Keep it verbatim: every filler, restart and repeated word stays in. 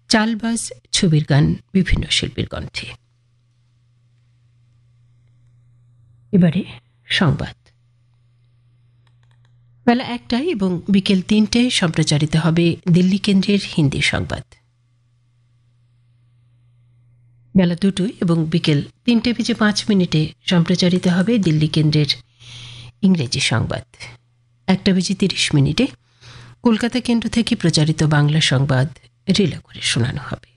চালবাজ ছবির গান বিভিন্ন শিল্পীর কণ্ঠে। এবারে সংবাদ। বেলা একটায় এবং বিকেল তিনটায় সম্প্রচারিত হবে দিল্লি কেন্দ্রের হিন্দি সংবাদ। বেলা দুটোয় এবং বিকেল তিনটে বেজে পাঁচ মিনিটে সম্প্রচারিত হবে দিল্লি কেন্দ্রের ইংরেজি সংবাদ। একটা বেজে তিরিশ মিনিটে কলকাতা কেন্দ্র থেকে প্রচারিত বাংলা সংবাদ রিলে করে শোনানো হবে।